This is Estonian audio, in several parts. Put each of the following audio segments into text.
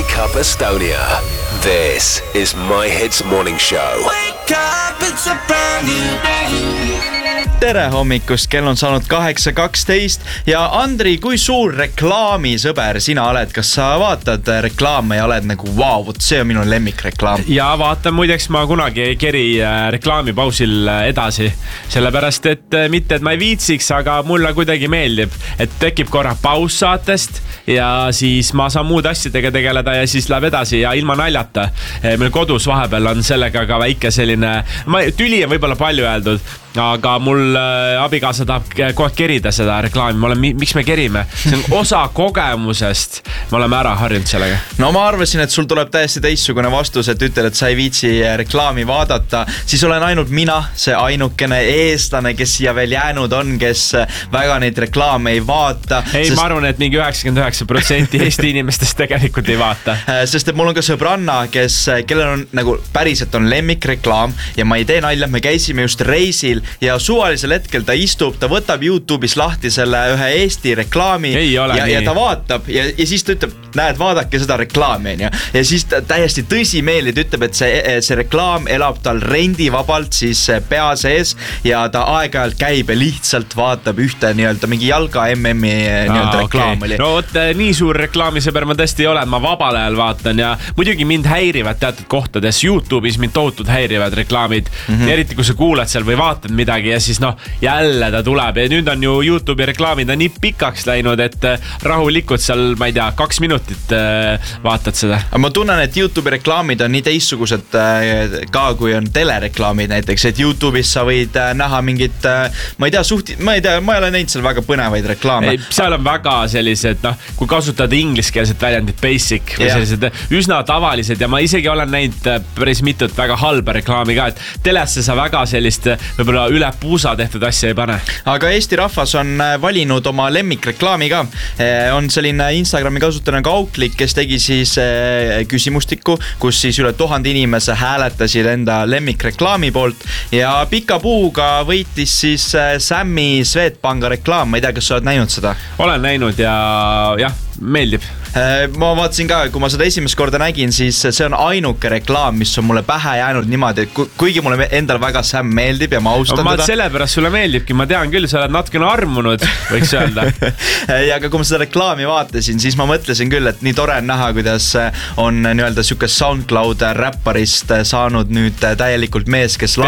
Wake Up Estonia. This is My Hits Morning Show. Wake up, it's a brand new day. Tere hommikust, kell on saanud 8:12 ja Andri, kui suur reklaamisõber sina oled? Kas sa vaatad reklaame ja oled nagu vot see on minu lemmikreklaam? Ja vaatan, muideks ma kunagi ei keri reklaamipausil edasi. Sellepärast, et mitte, et ma ei viitsiks, aga mulle kuidagi meeldib, et tekib korra paus saatest ja siis ma saan muud asjadega tegeleda ja siis läheb edasi ja ilma naljata. Meil kodus vahepeal on sellega ka väike selline, tüli on võib-olla palju öeldud, aga mul abikaasa tahab kohe kerida seda reklaami. Miks me kerime? See on osa kogemusest. Me oleme ära harjunud sellega. No ma arvasin, et sul tuleb täiesti teistsugune vastus, et ütled, et sa ei viitsi reklaami vaadata. Siis olen ainult mina, see ainukene eestlane, kes siia veel jäänud on, kes väga neid reklaame ei vaata. Ei, ma arvan, et mingi 99% Eesti inimestest tegelikult ei vaata. Sest et mul on ka sõbranna, kellel on nagu päriselt on lemmikreklaam ja ma ei tee nalja, me käisime just reisil ja suvalisel hetkel ta istub, ta võtab YouTube'is lahti selle ühe Eesti reklaami ja ta vaatab ja siis ta ütleb, näed, vaadake seda reklaami ja siis ta täiesti tõsimeeli ta ütleb, et see reklaam elab tal rendivabalt siis pea sees ja ta aeg-ajalt käib ja lihtsalt vaatab ühte nii-öelda mingi jalga MM-i nii-öelda reklaam oli. No võt, nii suur reklaamisõber ma tõesti ei ole, ma vabal ajal vaatan ja muidugi mind häirivad teatud kohtades. YouTube'is mind tohutud häirivad reklaamid, eriti kui sa kuulad seal või vaatad midagi ja siis jälle ta tuleb ja nüüd on ju YouTube'i reklaamid on nii pikaks läinud, et rahulikult seal, ma ei tea, 2 minutit vaatad seda. Ma tunnen, et YouTube'i reklaamid on nii teistsugused ka kui on telereklaamid näiteks, et YouTube'is sa võid näha mingit, ma ei ole näinud seal väga põnevaid reklaame. Seal on väga sellised, kui kasutad ingliskeelset väljendit basic või sellised üsna tavalised ja ma isegi olen näinud päris mitut väga halba reklaami ka, et telesse sa väga sellist võib-olla üle puusa tehtud asja ei pane. Aga Eesti rahvas on valinud oma lemmikreklaami ka. On selline Instagrami kasutajana Kauklik, kes tegi siis küsimustiku, kus siis üle 1000 inimese hääletasid enda lemmikreklaami poolt ja pika puuga võitis siis Sammi Swedbanka reklaam. Ma ei tea, kas sa oled näinud seda? Olen näinud ja jah, meeldib. Ma vaatasin ka, kui ma seda esimest korda nägin, siis see on ainuke reklaam, mis on mulle pähe jäänud niimoodi, et kuigi mulle endal väga Sam meeldib ja ma austan teda. Sellepärast sulle meeldibki, ma tean küll, sa oled natukene armunud, võiks öelda. Ja aga kui ma seda reklaami vaatasin, siis ma mõtlesin küll, et nii tore on näha, kuidas on nii-öelda siuke SoundCloud räpparist saanud nüüd täielikult mees, kes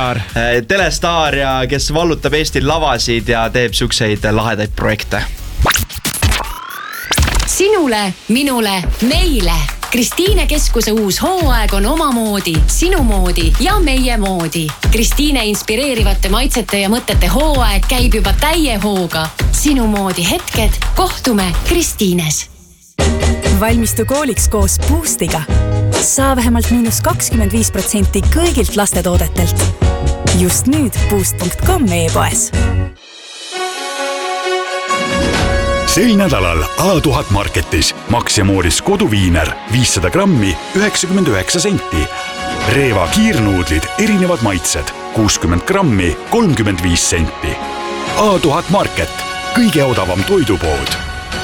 telestaar ja kes vallutab Eesti lavasid ja teeb siukseid lahedaid projekte. Sinule, minule, meile. Kristiine Keskuse uus hooaeg on omamoodi, sinu moodi ja meie moodi. Kristiine inspireerivate maitsete ja mõtete hooaeg käib juba täie hooga. Sinu moodi hetked, kohtume Kristiines. Valmistu kooliks koos Boostiga. Saa vähemalt -25% kõigilt lastetoodetelt. Just nüüd boost.com e-poes. Sel nädalal A1000 Marketis Max ja Mooris koduviiner 500 grammi 99 senti. Reeva kiirnuudlid erinevad maitsed 60 grammi 35 senti. A1000 Market, kõige odavam toidupood.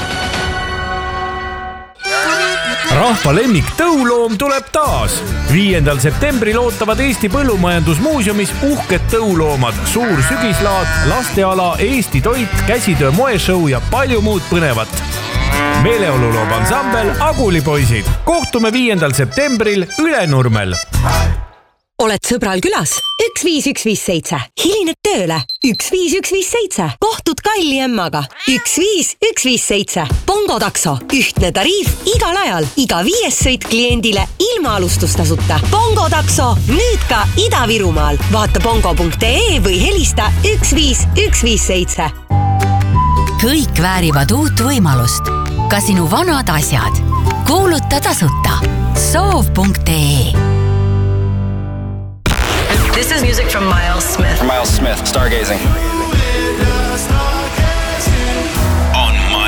Rahva lemmik tõuloom tuleb taas. 5. septembril ootavad Eesti Põllumajandusmuuseumis uhked tõuloomad, suur sügislaad, lasteala, Eesti toit, käsitöö moeshow ja palju muud põnevat. Meeleoluloob ansambel Agulipoisid. Kohtume 5. septembril Ülenurmel. Oled sõbral külas? 15157. Hilined tööle? 15157. Kohtud Kalli emmaga? 15157. Bongo takso. Ühtne tariif igal ajal. Iga 5. sõit kliendile ilma alustustasuta. Bongo takso. Nüüd ka Ida-Virumaal. Vaata bongo.ee või helista 15157. Kõik väärivad uut võimalust. Ka sinu vanad asjad. Kuuluta tasuta. Soov.ee. This is music from Miles Smith. Miles Smith, Stargazing.